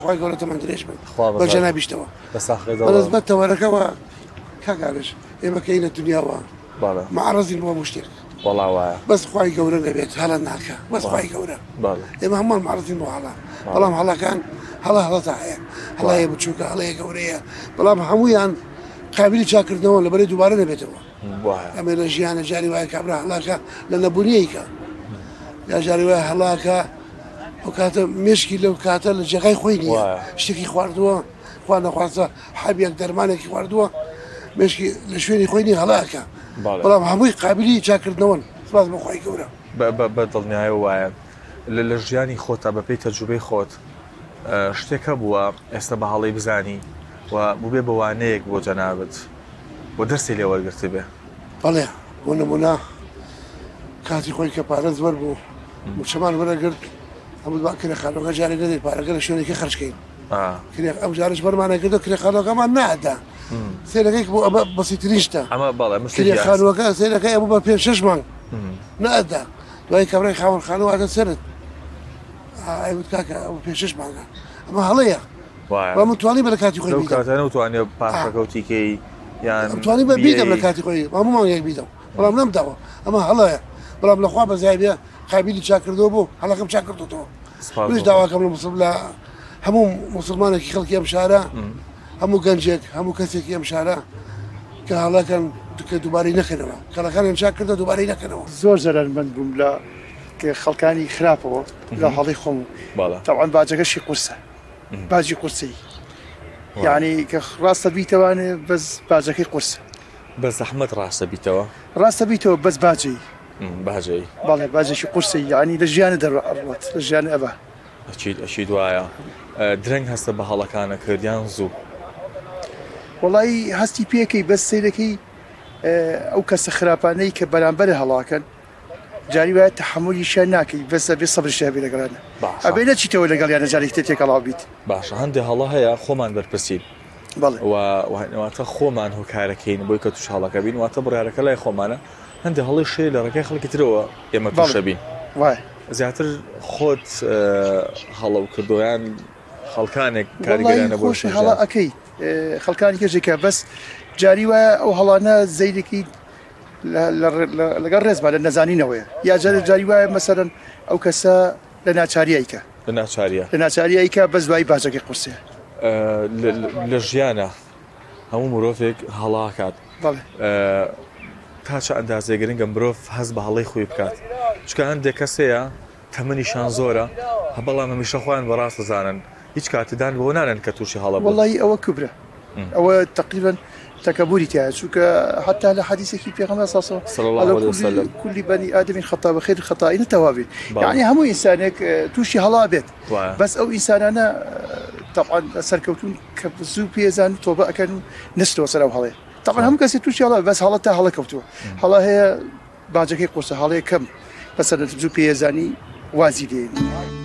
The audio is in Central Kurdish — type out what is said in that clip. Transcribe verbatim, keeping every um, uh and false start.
خی گەورەتەمان درێژ بن بە جەنابیشتەوە بەسەخێت تەوەرەکەەوە کاگانش ئێمە کەینە دنیاوە معرەزین بۆ مشتێک وەڵا وایە بەس خی گەورە نەبێت هەڵە ناکە بەس خی گەورە ئێمە هەمان معرەزین بۆ هەڵا بەڵام هەڵەکان هەڵا هەڵەتا هەیە هەڵەیە بچووکە هەڵەیە گەورەیە بەڵام هەمویان قابلی چاکردنەوە لەبەرەی دووبارە نەبێتەوە ئەمە لە ژیانە جاری وایە کابرا هەڵاکە لە نەبوونیەیکە یا جاری وایە هەڵاکە ئەو کاتە مشکی لەو کاتە لە جێگای خۆی نییە شتێکی خواردووە خوا نەخواستە حەبیەک دەرمانێکی خواردووە مشکی لە شوێنی خۆی نی هەڵاکە بەڵام هەمووی قابلی چاکردنەوەن سپاس بۆ خۆی گەورە بە دڵنیایە وایە لە ژیانی خۆتە بەپێی تەجروبەی خۆت شتێکە بووە ئێستا بە هەڵی بزانی و بووبێ بەوانەیەک بۆ جەنابەت بۆ دەرسی لێ وەرگرتی بێ بەڵێ بۆ نمونە کاتی خۆی کە پارێز وەربوو موچەمان وەرەگرت هەموو با کرێخانەکە جارێک نەدەێت پارەکە لە شوێنێکی خەرجکەین ئەو جارش بەرمانە کردو کرێخانەکەمان نادا سێرەکەی بۆ ئەمە بەسیترینشتە کرێخانوەکە سێرەکەی ئەمە بە پێ شەش مانگ نەدا دوای کەبرای خاوەنخانەوەکە سرت ئەوت کاکە ئەو پێ شەش مانگە ئەمە هەڵەیە من توانی بە لە کاتی خۆی نەوتوانێت پاشەکەوتیکەی یان توانی بە بیدەم لە کاتی خۆی هەموو مانگێک بیدەم بەڵام نەمداوە ئەمە هەڵەیە بەڵام لەخوا بەزای بێ قابلی چاکردەوە بۆ هەڵەکەم چاکردەوە منیش داواکەم لە مسلم لە هەموو مسلمانێکی خەڵکی ئەم شارە هەموو گەنجێک هەموو کەسێکی ئەم شارە کە هەڵەکەن کە دووبارەی نەکەنەوە کەڵەکانیان چاکردە دووبارەی نەکەنەوە زۆر زەرمەند بووم لە خەڵکانی خراپەوە لە هەڵی خۆم تاوان باجەکەشی قورسە باجی قورسی یعنی کە ڕاستە بیتەوانێ بەس باجەکەی قورسە بە زەحمەت ڕاستە بیتەوە ڕاستە بیتەوە بەس باجی باجەی بەڵێ باجێکی قورسی یعنی لە ژیانە دەڕات لە ژیان ئەبە ئەچیت ئەشید وایە درەنگ هەستە بە هەڵەکانە کردیان زوو وەڵی هەستی پێکەی بەس سیرەکەی ئەو کەسە خراپانەی کە بەرامبەر هەڵاکەن جاری وایە تەحمولیشیان ناکەی بەسە بێ سەبرشیان بێ لەگەڵانە ئەبێ نەچیتەوە لەگەڵیانە جارێک تێکەڵاو بیت باشە هەندێک هەڵە هەیە خۆمان بەرپرسین واتە خۆمان هۆکارەکەین بۆی کە توش هەڵەکە بین واتە بڕارەکە لای خۆمانە هەندێک هەڵی شێ لە ڕێگای خەڵکی ترەوە ئێمە توشە بین زیاتر خۆت هەڵە و کردویان خەڵکانێک کاریگەرانە بۆ هەڵە ئەەکەی خەڵکانی کەژێکە بەس جاری وایە ئەو هەڵانە زەیرێکی لەگەڵ ڕێزبا لە نەزانینەوەیە یا جارێک جاری وایە مەسەرەن ئەو کەسە لە ناچاریایکە لە ناچاریە لە ناچاریایکە بەس دوای باجەکەی قورسێ لە ژیانە هەموو مرۆڤێک هەڵاکات تا چه ئەندازێ گرنگە مرۆڤ هەست بە هەڵەی خۆی بکات چکە هەندێک کەسەیە تەمەنیشان زۆرە بەڵام هەمیشە خۆیان بەڕاست دەزانن هیچ کاتیدان بۆ نانن کە تووشی هەڵە وەڵی ئەوە کوبرە ئەوە تقریبا تەکەبوری تایە چونکە حتا لە حەدیثێکی پێغەمبەر صلی الله علیه وسلم كل بني آدم خطا بخير الخطائین توابین یعنی هەموو ئینسانێک تووشی هەڵا بێت بەس ئەو ئینسانانە طبعا سەرکەوتون کە زوو پێزان تۆبە ئەکەن نستەوە سەر ئەو هەڵەیە طبعا هەموو کەسێک تووشی هەڵا بەس هەڵە تا هەڵە کەوتووە هەڵە هەیە باجەکەی قورسە هەڵەیە کەم بەسەر زوو پێزانی وازی دێن